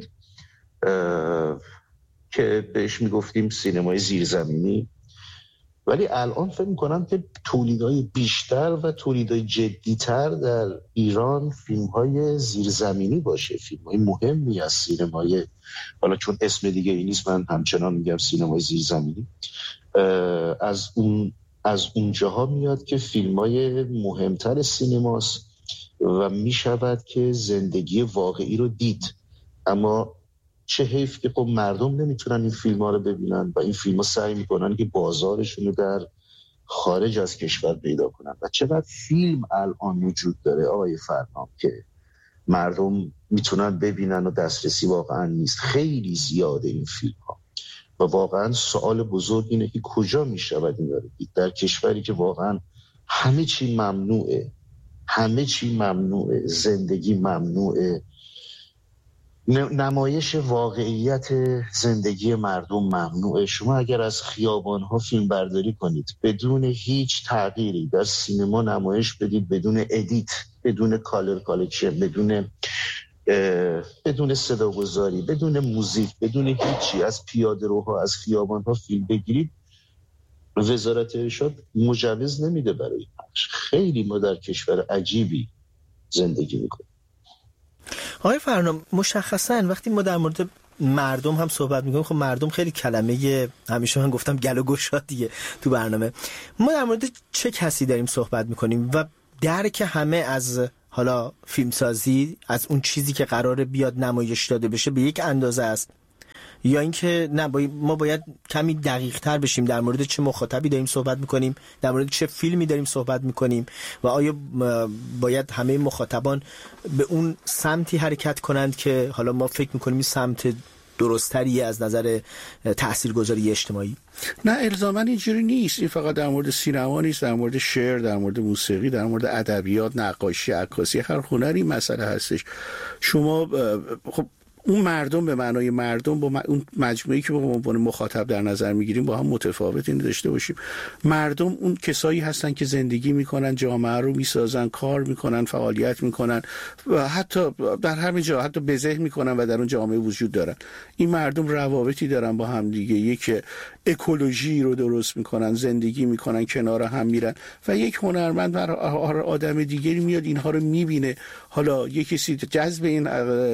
که بهش میگفتیم سینمای زیرزمینی، ولی الان فکر میکنم که تولیدهای بیشتر و تولیدهای جدیتر در ایران فیلمهای زیرزمینی باشه، فیلمهای مهمی از سینمای، حالا چون اسم دیگه ای نیست من همچنان میگم سینمای زیرزمینی، از اون از اونجاها میاد که فیلمهای مهمتر سینماست و می شود که زندگی واقعی رو دید. اما چه حیف که خب مردم نمیتونن این فیلم ها رو ببینن و این فیلم ها سعی میکنن که بازارشون رو در خارج از کشور پیدا کنن و چقدر فیلم الان وجود داره آقای فرنام که مردم میتونن ببینن و دسترسی واقعا نیست. خیلی زیاده این فیلم ها و واقعا سوال بزرگ اینه که کجا میشود این رو دید در کشوری که واقعا همه چی ممنوعه، همه چی ممنوعه، زندگی ممنوعه، نمایش واقعیت زندگی مردم ممنوعه. شما اگر از خیابان‌ها فیلم برداری کنید بدون هیچ تغییری در سینما نمایش بدید، بدون ادیت، بدون کالر کالکشن، بدون بدون صداگذاری، بدون موزیک، بدون هیچی، از پیاده روها، از خیابان‌ها فیلم بگیرید، وزارت ارشاد مجوز نمیده برای پخش. خیلی ما در کشور عجیبی زندگی میکنیم. آقای فرنا، مشخصاً وقتی ما در مورد مردم هم صحبت میکنیم، خب مردم خیلی کلمه، همیشه من گفتم گل و گشاد دیگه تو برنامه، ما در مورد چه کسی داریم صحبت میکنیم و درک همه از حالا فیلمسازی، از اون چیزی که قراره بیاد نمایش داده بشه به یک اندازه است، یا اینکه نه باید ما باید کمی دقیق تر بشیم در مورد چه مخاطبی داریم صحبت میکنیم، در مورد چه فیلمی داریم صحبت میکنیم و آیا باید همه مخاطبان به اون سمتی حرکت کنند که حالا ما فکر میکنیم سمت درستری از نظر تاثیرگذاری اجتماعی؟ نه الزاما اینجوری نیست. این فقط در مورد سینما نیست، در مورد شعر، در مورد موسیقی، در مورد ادبیات، نقاشی، عکاسی، هر هنری مسئله هستش. شما خب اون مردم به معنای مردم با اون مجموعه‌ای که با عنوان مخاطب در نظر میگیریم با هم متفاوت این داشته باشیم. مردم اون کسایی هستن که زندگی میکنن، جامعه رو میسازن، کار میکنن، فعالیت میکنن و حتی در همه جا حتی بزه میکنن و در اون جامعه وجود دارن. این مردم روابطی دارن با هم دیگه، یک اکولوژی رو درست میکنن، زندگی میکنن، کنار هم میرن و یک هنرمند بر آدم دیگری میاد اینها رو میبینه. حالا یک کسی جذب این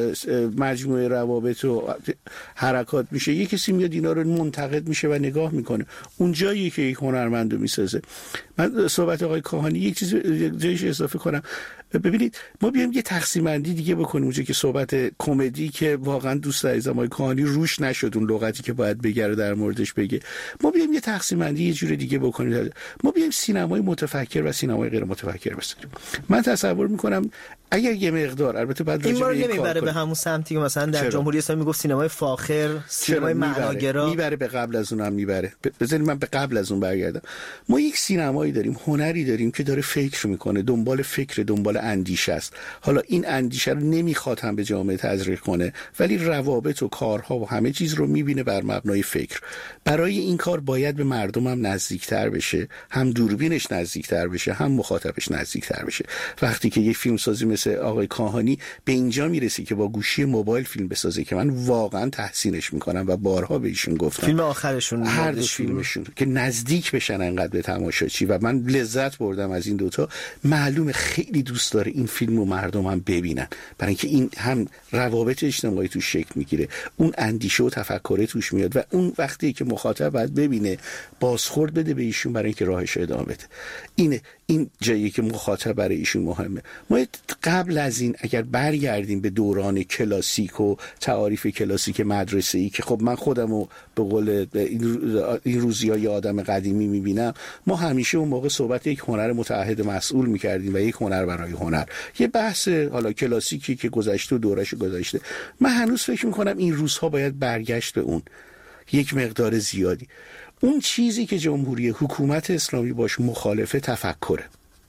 مجموعه روابط و حرکات میشه، یک کسی میاد اینا رو منتقد میشه و نگاه میکنه. اون جایی که یک هنرمند رو میسازه. من صحبت آقای کاهانی یک چیز جایش اضافه کنم. ببینید ما بیایم یه تقسیم بندی دیگه بکنیم اونجا که صحبت کمدی که واقعا دوست عزیزم آقای کاهانی روش نشد اون لغتی که باید بگره در موردش بگه، ما بیایم یه تقسیم بندی یه جور دیگه بکنیم. ما بیایم سینمای متفکر و سینمای غیر متفکر بسازیم. من تصور میکنم اگر یه مقدار، البته بعد این ما نمیبره به همون سمتی که مثلا در جمهوری اسلامی میگفت سینمای فاخر، سینمای معناگرا، میبره به قبل از اون هم میبره. بذارید من به قبل از اون برگردم. ما یک سینمایی داریم، هنری داریم که داره فکر میکنه، دنبال فکر، دنبال اندیشه است. حالا این اندیشه رو نمیخواد هم به جامعه تزریق کنه، ولی روابط و کارها و همه چیز رو میبینه بر مبنای فکر. برای این کار باید به مردم هم نزدیکتر بشه، هم دوربینش نزدیکتر بشه، هم مخاطبش نزدیکتر بشه. وقتی که یک فیلمسازی مثل آقای کاهانی به اینجا میرسه که با گوشی موبایل فیلم بسازه که من واقعا تحسینش میکنم و بارها به ایشون گفتم، فیلم آخرشون هر دو فیلمشون که نزدیک بشن انقدر به تماشاچی و من لذت بردم از این دوتا. معلومه خیلی دوست داره این فیلم رو مردم هم ببینن، برای اینکه این هم روابط اجتماعی توش شکل میگیره، اون اندیشه و تفکر توش میاد و اون وقتی که مخاطب باید ببینه بازخورد بده به ایشون برای اینکه راهش ادامه بده. اینه این جایی که مخاطب برای ایشون مهمه. ما قبل از این اگر برگردیم به دوران کلاسیک و تعاریف کلاسیک مدرسه‌ای که خب من خودمو به قول این روزی‌های آدم قدیمی میبینم، ما همیشه اون موقع صحبت یک هنر متعهد مسئول میکردیم و یک هنر برای هنر، یه بحث حالا کلاسیکی که گذشته و دورش گذشته. من هنوز فکر میکنم این روزها باید برگشت به اون یک مقدار زیادی. اون چیزی که جمهوری حکومت اسلامی باش مخالفه تفکره.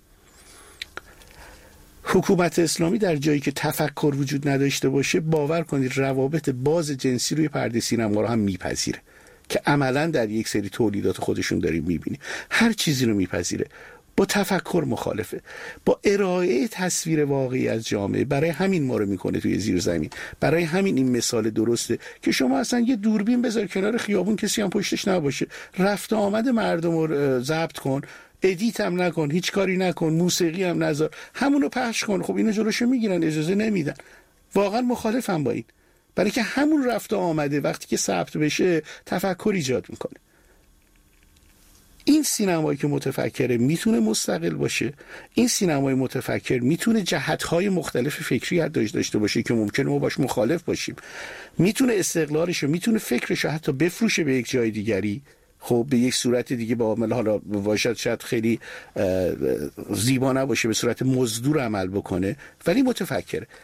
حکومت اسلامی در جایی که تفکر وجود نداشته باشه، باور کنید روابط باز جنسی روی پرده سینما رو هم میپذیره که عملا در یک سری تولیدات خودشون داریم میبینیم. هر چیزی رو میپذیره. با تفکر مخالفه، با ارائه تصویر واقعی از جامعه. برای همین ما رو میکنه توی زیر زمین. برای همین این مثال درسته که شما اصلا یه دوربین بذار کنار خیابون، کسی هم پشتش نباشه، رفت آمد مردم رو ضبط کن، ادیت هم نکن، هیچ کاری نکن، موسیقی هم نذار، همونو پخش کن. خب اینو جلوشو میگیرن، اجازه نمیدن. واقعا مخالفم با این، برای که همون رفت آمده وقتی که ثبت بشه تفکر ایجاد میکنه. این سینمایی که متفکره میتونه مستقل باشه، این سینمای متفکر میتونه جهت‌های مختلف فکری داشته باشه که ممکنه ما باش مخالف باشیم، میتونه استقلالش رو، میتونه فکرش رو حتی بفروشه به یک جای دیگری، خب به یک صورت دیگه با عمل حالا باشد شاید خیلی زیبا نباشه، به صورت مزدور عمل بکنه، ولی متفکره.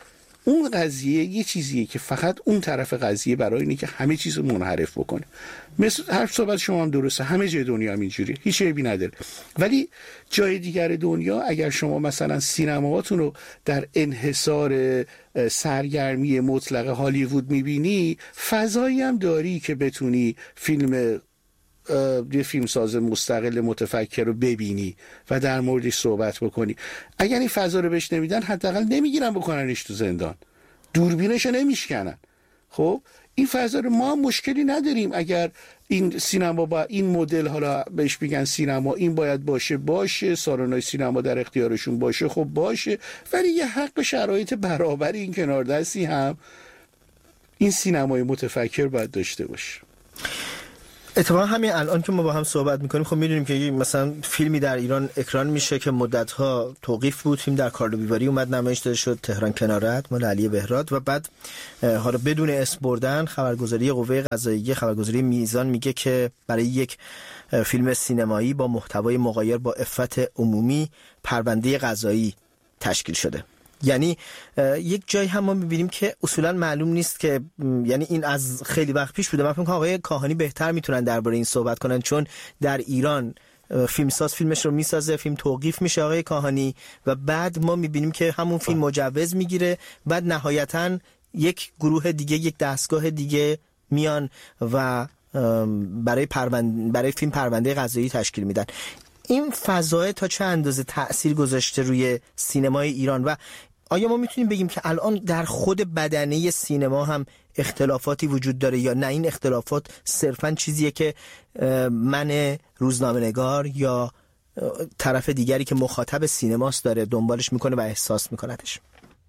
اون قضیه یه چیزیه که فقط اون طرف قضیه برای اینه که همه چیز رو منحرف بکنه. مثل حرف صحبت شما هم درسته، همه جای دنیا هم اینجوریه، هیچ عیبی نداره. ولی جای دیگر دنیا اگر شما مثلا سینماهاتون رو در انحصار سرگرمی مطلق هالیوود میبینی، فضایی هم داری که بتونی فیلم یه فیلمساز مستقل متفکر رو ببینی و در موردش صحبت بکنی. اگر این فضا رو بهش نمیدن، حداقل نمیگیرن بکننش تو زندان، دوربینش رو نمیشکنن. خب این فضا رو ما مشکلی نداریم. اگر این سینما با این مدل، حالا بهش میگن سینما، این باید باشه باشه، سالن‌های سینما در اختیارشون باشه، خب باشه، ولی یه حق شرایط برابری این کنار دستی هم این سینمای متفکر باید داشته باشه. اتفاقا همین الان که ما با هم صحبت میکنیم، خب میدونیم که مثلا فیلمی در ایران اکران میشه که مدت‌ها توقیف بود، فیلم در کارلو بیواری اومد نمایش داده شد، تهران کنارت مال علی بهراد، و بعد حالا بدون اسم بردن خبرگزاری قوه قضاییه، خبرگزاری میزان میگه که برای یک فیلم سینمایی با محتوای مغایر با عفت عمومی پرونده قضایی تشکیل شده. یعنی یک جایی هم ما می‌بینیم که اصولا معلوم نیست که، یعنی این از خیلی وقت پیش بوده. من فکر می‌کنم آقای کاهانی بهتر میتونن درباره این صحبت کنن، چون در ایران فیلمساز فیلمش رو میسازه، فیلم توقیف میشه آقای کاهانی، و بعد ما می‌بینیم که همون فیلم مجوز میگیره، بعد نهایتاً یک گروه دیگه، یک دستگاه دیگه میان و برای پرونده، برای فیلم پرونده قضایی تشکیل میدن. این فضا تا چه اندازه تأثیر گذاشته روی سینمای ایران و آیا ما میتونیم بگیم که الان در خود بدنه سینما هم اختلافاتی وجود داره، یا نه این اختلافات صرفاً چیزیه که من روزنامه‌نگار یا طرف دیگری که مخاطب سینماست داره دنبالش میکنه و احساس میکنتش؟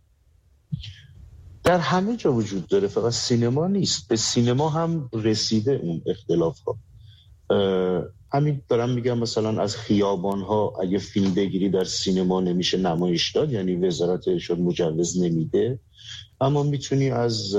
در همه جا وجود داره، فقط سینما نیست. به سینما هم رسیده اون اختلاف ها. همین دارم میگم، مثلا از خیابان ها اگه فیلم بگیری در سینما نمیشه نمایش داد، یعنی وزارت ارشاد مجوز نمیده، اما میتونی از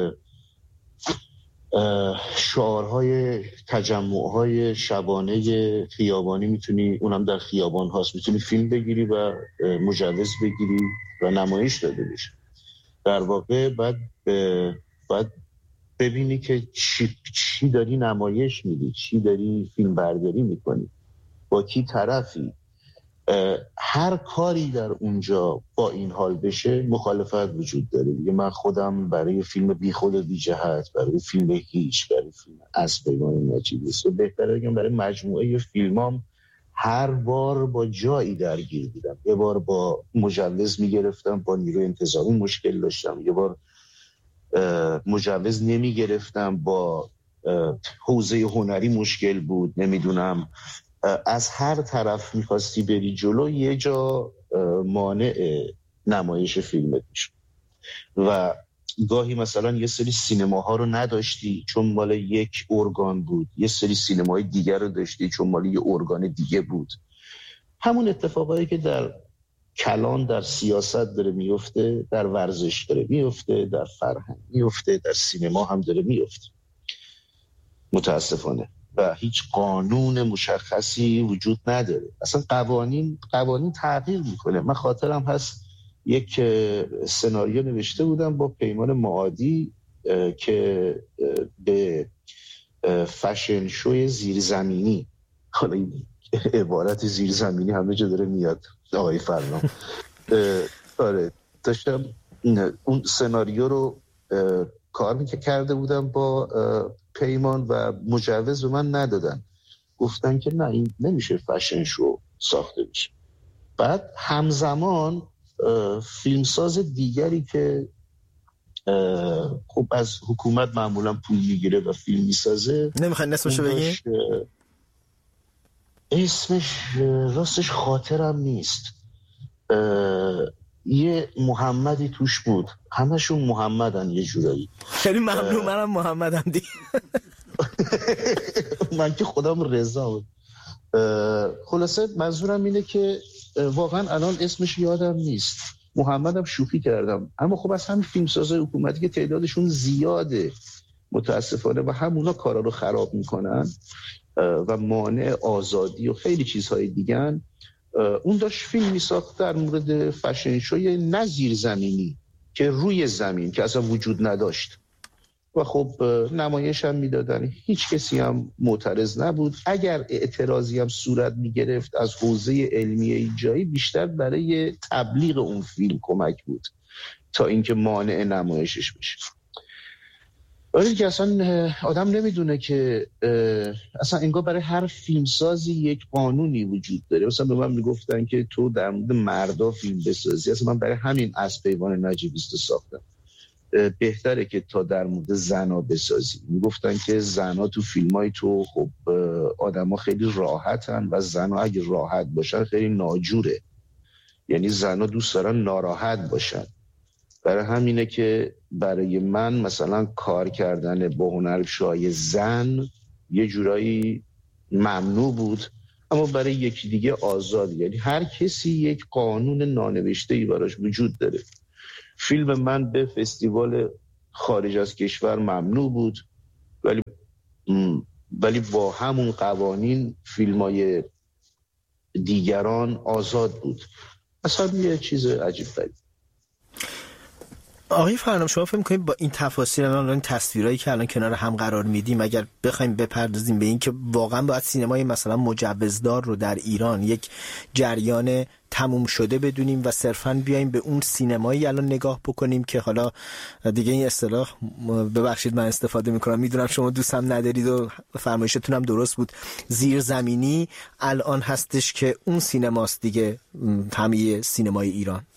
شعارهای تجمعهای شبانه خیابانی میتونی، اونم در خیابان هاست، میتونی فیلم بگیری و مجوز بگیری و نمایش داده بشه. در واقع باید باید ببینی که چی, چی داری نمایش میدی، چی داری فیلم برداری میکنی، با کی طرفی. هر کاری در اونجا با این حال بشه مخالفت وجود داره دیگه. من خودم برای فیلم بی خود و بی جهت، برای فیلم هیچ، برای فیلم از پیمان مجیدی، بهتره بگم برای مجموعه فیلمام هر بار با جایی درگیر بودم. یه بار با مجوز میگرفتم، با نیروی انتظامی مشکل داشتم، یه بار مجوز نمی گرفتم، با حوزه هنری مشکل بود، نمیدونم از هر طرف میخواستی بری جلو، یه جا مانع نمایش فیلمت میشد. و گاهی مثلا یه سری سینماها رو نداشتی چون مال یک ارگان بود، یه سری سینمای دیگر رو داشتی چون مال یه ارگان دیگه بود. همون اتفاقایی که در کلان در سیاست داره میفته، در ورزش داره میفته، در فرهنگ میفته، در سینما هم داره میفته متاسفانه. و هیچ قانون مشخصی وجود نداره. اصلا قوانین قوانین تغییر میکنه. من خاطرم هست یک سناریو نوشته بودم با پیمان معادی که به فشن شوی زیرزمینی، حالا این عبارت زیرزمینی همه جا داره میاد آقای فرنام، آره داشتم اون سناریو رو کار میکرده کرده بودم با پیمان و مجوز به من ندادن، گفتن که نه این نمیشه فشن شو ساخته بشه. بعد همزمان فیلمساز دیگری که خب از حکومت معمولا پول میگیره و فیلم میسازه، نمیخواین اسمشو بگی؟ اسمش راستش خاطرم نیست، یه محمدی توش بود، همشون محمدن یه جورایی. خیلی ممنون، منم محمدم دی. من که خودم رضا بود. خلاصه منظورم اینه که واقعا الان اسمش یادم نیست، محمدم شوخی کردم، اما خب از همین فیلمسازهای حکومتی که تعدادشون زیاده متاسفانه و همونا کارا رو خراب میکنن و مانع آزادی و خیلی چیزهای دیگن. اون داشت فیلم میساخت در مورد فشن شوی نه زیرزمینی، که روی زمین که اصلا وجود نداشت و خب نمایش هم میدادن، هیچ کسی هم معترض نبود. اگر اعتراضی هم صورت میگرفت از حوزه علمی جایی، بیشتر برای تبلیغ اون فیلم کمک بود تا اینکه مانع نمایشش بشه. ولی که اصلا آدم نمیدونه که اصلا انگار برای هر فیلمسازی یک قانونی وجود داره. مثلا به من میگفتن که تو در مورد مردا فیلم بسازی، اصلا من برای همین اسپیوان نجیبیست ساختم. بهتره که تا در مورد زنا بسازی. میگفتن که زنا تو فیلمای تو خب آدما خیلی راحتن و زنا اگه راحت باشن خیلی ناجوره، یعنی زنا دوست دارن ناراحت باشن. برای همینه که برای من مثلا کار کردن با هنرپیشه‌های زن یه جورایی ممنوع بود، اما برای یکی دیگه آزاد. یعنی هر کسی یک قانون نانوشته‌ای براش وجود داره. فیلم من به فستیوال خارج از کشور ممنوع بود، ولی ولی با همون قوانین فیلمای دیگران آزاد بود. اصلا یه چیز عجیب غریب. آقای فرنام، شما فکر می‌کنید با این تفاصیل الان این تصویرایی که الان کنار هم قرار میدیم، اگر بخوایم بپردازیم به این که واقعا باید سینمای مثلا مجوزدار رو در ایران یک جریان تموم شده بدونیم و صرفاً بیایم به اون سینمایی الان نگاه بکنیم که حالا دیگه این اصطلاح، ببخشید من استفاده میکنم، میدونم شما دوستم ندارید و فرمایشتون هم درست بود، زیرزمینی الان هستش که اون سینماست دیگه، همه سینمای ایران؟